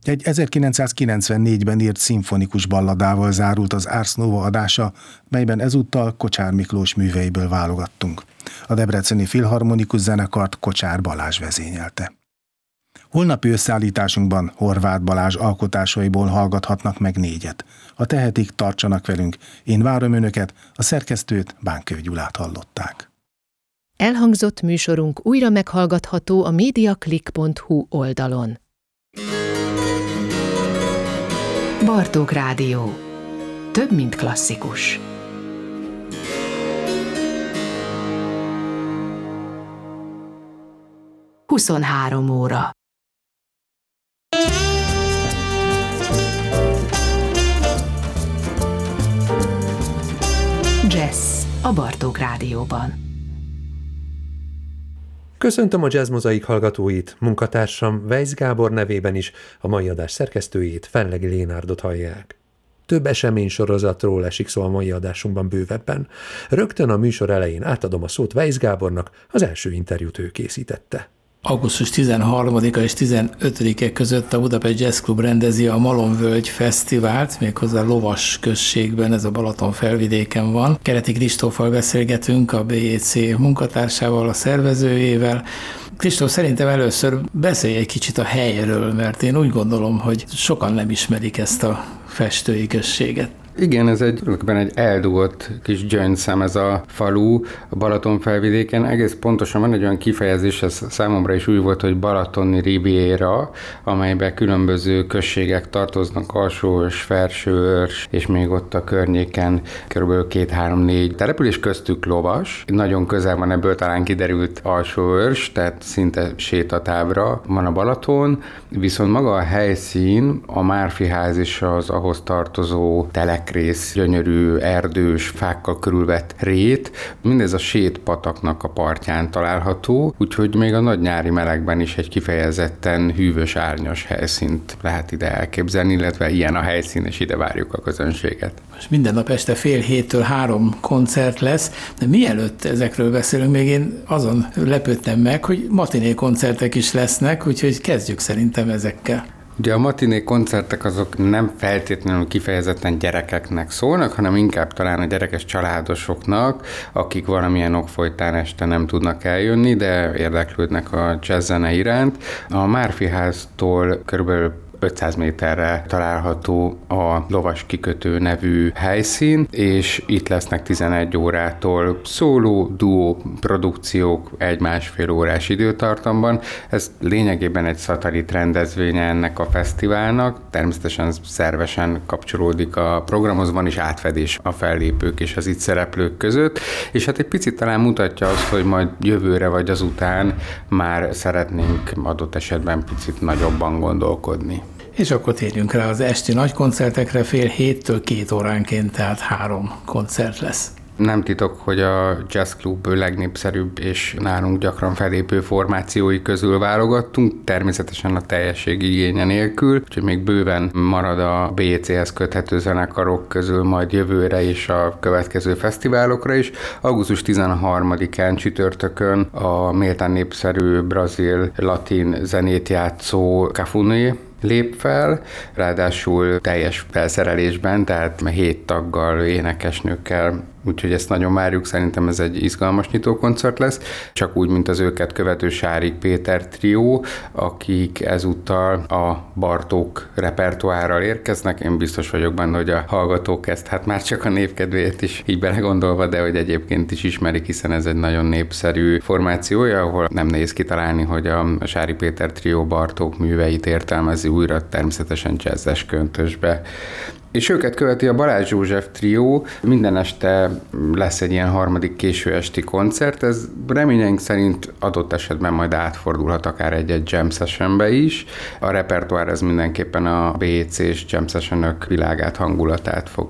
Egy 1994-ben írt szimfonikus balladával zárult az Ars Nova adása, melyben ezúttal Kocsár Miklós műveiből válogattunk. A Debreceni Filharmonikus Zenekart Kocsár Balázs vezényelte. Holnapi összeállításunkban Horváth Balázs alkotásaiból hallgathatnak meg 4-et. Ha tehetik, tartsanak velünk. Én várom önöket, a szerkesztőt, Bánköv Gyulát hallották. Elhangzott műsorunk újra meghallgatható a mediaclick.hu oldalon. Bartók Rádió. Több, mint klasszikus. Huszonhárom óra. Jazz a Bartók Rádióban. Köszöntöm a Jazz Mozaik hallgatóit, munkatársam Weisz Gábor nevében is, a mai adás szerkesztőjét, Fenlegi Lénárdot hallják. Több eseménysorozatról esik szó a mai adásunkban bővebben. Rögtön a műsor elején átadom a szót Weisz Gábornak, az első interjút ő készítette. Augusztus 13-a és 15-e között a Budapest Jazz Club rendezi a Malomvölgy Fesztivált, méghozzá Lovas községben, ez a Balaton felvidéken van. Kereti Kristóffal beszélgetünk, a BJC munkatársával, a szervezőjével. Kristóf, szerintem először beszélj egy kicsit a helyről, mert én úgy gondolom, hogy sokan nem ismerik ezt a festői községet. Igen, ez egy eldugott kis gyöngyszem ez a falu a Balaton felvidéken. Egész pontosan van egy olyan kifejezés, ez számomra is új volt, hogy Balatoni Riviera, amelyben különböző községek tartoznak, Alsóörs, Felsőörs, és még ott a környéken kb. 2-3-4 település, köztük Lovas. Nagyon közel van, ebből talán kiderült Alsóörs, tehát szinte sétatávra van a Balaton, viszont maga a helyszín, a Márfiház és az ahhoz tartozó telekrész, gyönyörű, erdős, fákkal körülvett rét, mindez a sétpataknak a partján található, úgyhogy még a nagy nyári melegben is egy kifejezetten hűvös, árnyas helyszínt lehet ide elképzelni, illetve ilyen a helyszín, és ide várjuk a közönséget. Most minden nap este 2:30-3 koncert lesz, de mielőtt ezekről beszélünk, még én azon lepődtem meg, hogy matiné koncertek is lesznek, úgyhogy kezdjük szerintem ezekkel. Ugye a matiné koncertek azok nem feltétlenül kifejezetten gyerekeknek szólnak, hanem inkább talán a gyerekes családosoknak, akik valamilyen ok folytán este nem tudnak eljönni, de érdeklődnek a jazzzene iránt. A Márfiháztól körülbelül 500 méterre található a Lovas kikötő nevű helyszín, és itt lesznek 11 órától szóló, duó produkciók 1-1,5 órás időtartamban. Ez lényegében egy szatellit rendezvénye ennek a fesztiválnak, természetesen szervesen kapcsolódik a programhoz, van is átfedés a fellépők és az itt szereplők között, és hát egy picit talán mutatja azt, hogy majd jövőre vagy azután már szeretnénk adott esetben picit nagyobban gondolkodni. És akkor térjünk rá az esti nagy koncertekre, 6:30-től 2 óránként, tehát 3 koncert lesz. Nem titok, hogy a Jazz Club legnépszerűbb és nálunk gyakran felépő formációi közül válogattunk, természetesen a teljesség igénye nélkül, úgyhogy még bőven marad a BJC-hez köthető zenekarok közül majd jövőre és a következő fesztiválokra is. Augusztus 13-án csütörtökön a méltán népszerű brazil-latin zenét játszó Cafuné lép fel, ráadásul teljes felszerelésben, tehát 7 taggal, énekesnőkkel, úgyhogy ezt nagyon várjuk, szerintem ez egy izgalmas nyitókoncert lesz, csak úgy, mint az őket követő Sárik Péter trió, akik ezúttal a Bartók repertoárral érkeznek. Én biztos vagyok benne, hogy a hallgatók ezt hát már csak a névkedvéért is így belegondolva, de hogy egyébként is ismerik, hiszen ez egy nagyon népszerű formációja, ahol nem nehéz kitalálni, hogy a Sári Péter trió Bartók műveit értelmezi újra, természetesen jazzes köntösbe. És őket követi a Balázs József trió, minden este lesz egy ilyen harmadik késő esti koncert, ez reményeink szerint adott esetben majd átfordulhat akár egy jam sessionbe is. A repertoár ez mindenképpen a BJC és jam sessionök világát, hangulatát fogja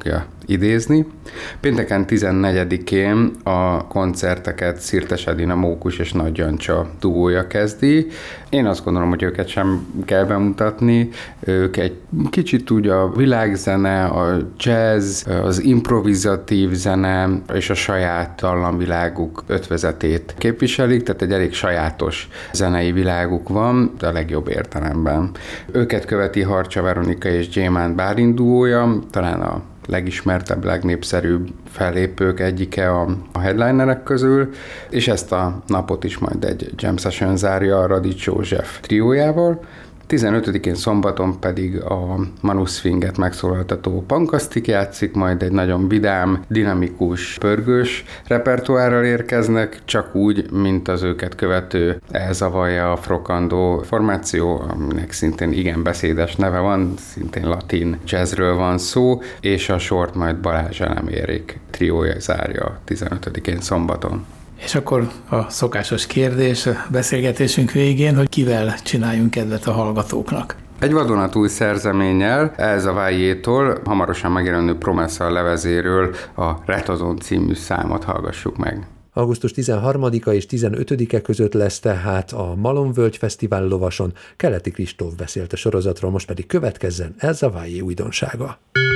idézni. Pénteken 14-én a koncerteket Szirtes Edina, Mókus és Nagy Jancsa duója kezdi. Én azt gondolom, hogy őket sem kell bemutatni. Ők egy kicsit úgy a világzene, a jazz, az improvizatív zene és a saját dallamviláguk ötvözetét képviselik, tehát egy elég sajátos zenei világuk van, de a legjobb értelemben. Őket követi Harcsa Veronika és Gyémánt Bálint duója, talán a legismertebb, legnépszerűbb fellépők egyike a headlinerek közül, és ezt a napot is majd egy jam session zárja a Radics József triójával. 15-én szombaton pedig a Manuszfinget megszólaltató Pankasztik játszik, majd egy nagyon vidám, dinamikus, pörgős repertoárral érkeznek, csak úgy, mint az őket követő Elzavalja a Frokandó formáció, aminek szintén igen beszédes neve van, szintén latin jazzről van szó, és a sort majd Balázs Elemérék triója zárja 15-én szombaton. És akkor a szokásos kérdés a beszélgetésünk végén, hogy kivel csináljunk kedvet a hallgatóknak. Egy vadonatúj szerzeménnyel, Elzavályétól hamarosan megjelenő Promessa levezéről a Retazon című számot hallgassuk meg. Augusztus 13-a és 15-e között lesz tehát a Malomvölgy Fesztivál Lovason. Keleti Kristóf beszélt a sorozatról, most pedig következzen Elzavályé újdonsága.